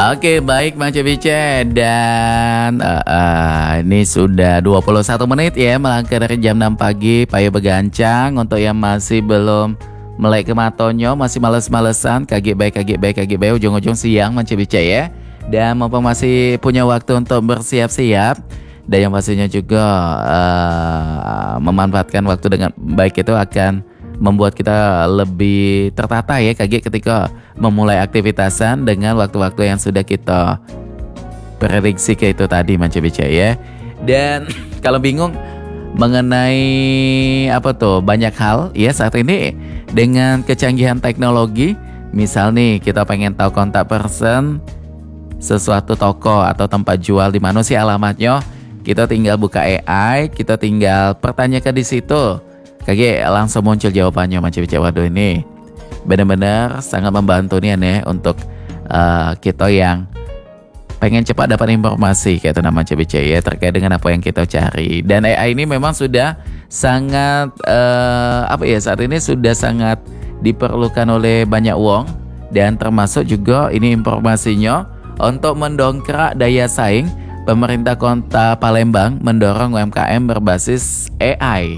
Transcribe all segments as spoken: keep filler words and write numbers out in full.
Oke, baik Bang Cebice. Dan uh, uh, ini sudah dua puluh satu menit ya, melangkah dari jam enam pagi. Payo begancang untuk yang masih belum melek ke matonyo, masih males-malesan, kagik baik, kagik baik, kagik baik, ujung-ujung siang Bang Cebice ya. Dan mumpung masih punya waktu untuk bersiap-siap, dan yang pastinya juga uh, memanfaatkan waktu dengan baik itu akan membuat kita lebih tertata ya kagik ketika memulai aktivitasan dengan waktu-waktu yang sudah kita prediksi kayak itu tadi Bang Cebice ya. Dan kalau bingung mengenai apa tuh banyak hal ya saat ini dengan kecanggihan teknologi, misal nih kita pengen tahu kontak person sesuatu toko atau tempat jual di mana sih alamatnya, kita tinggal buka A I, kita tinggal pertanyakan di situ. Kagak langsung muncul jawabannya Bang Cebice. Waduh, ini benar-benar sangat membantu nih aneh untuk uh, kita yang pengen cepat dapat informasi kayak itu nama Cebice ya terkait dengan apa yang kita cari. Dan A I ini memang sudah sangat uh, apa ya saat ini sudah sangat diperlukan oleh banyak wong, dan termasuk juga ini informasinya untuk mendongkrak daya saing. Pemerintah Kota Palembang mendorong U M K M berbasis A I.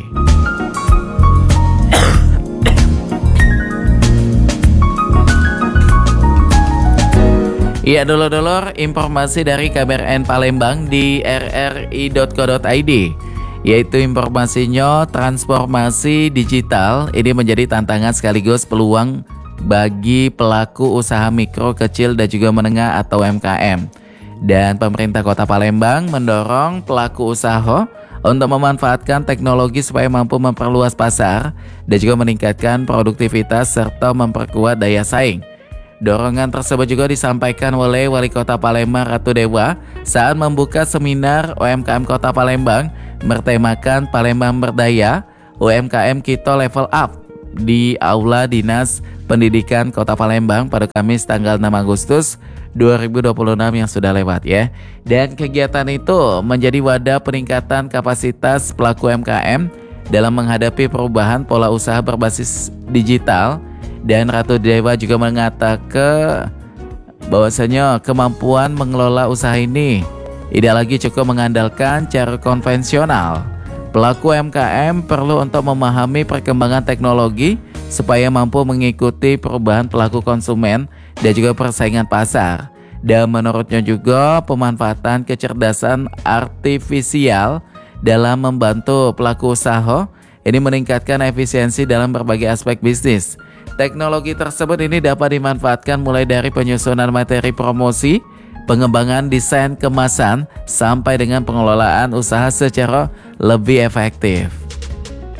Iya dulur-dulur, informasi dari K B R N Palembang di r r i dot co dot i d, yaitu informasinya transformasi digital ini menjadi tantangan sekaligus peluang bagi pelaku usaha mikro, kecil dan juga menengah atau U M K M. Dan pemerintah Kota Palembang mendorong pelaku usaha untuk memanfaatkan teknologi supaya mampu memperluas pasar dan juga meningkatkan produktivitas serta memperkuat daya saing. Dorongan tersebut juga disampaikan oleh Wali Kota Palembang Ratu Dewa saat membuka seminar U M K M Kota Palembang bertemakan Palembang Berdaya, U M K M Kita Level Up di Aula Dinas Pendidikan Kota Palembang pada Kamis tanggal enam Agustus dua ribu dua puluh enam yang sudah lewat ya. Dan kegiatan itu menjadi wadah peningkatan kapasitas pelaku U M K M dalam menghadapi perubahan pola usaha berbasis digital. Dan Ratu Dewa juga mengatakan bahwasanya kemampuan mengelola usaha ini tidak lagi cukup mengandalkan cara konvensional. Pelaku U M K M perlu untuk memahami perkembangan teknologi supaya mampu mengikuti perubahan pelaku konsumen dan juga persaingan pasar. Dan menurutnya juga pemanfaatan kecerdasan artifisial dalam membantu pelaku usaha ini meningkatkan efisiensi dalam berbagai aspek bisnis. Teknologi tersebut ini dapat dimanfaatkan mulai dari penyusunan materi promosi, pengembangan desain kemasan, sampai dengan pengelolaan usaha secara lebih efektif.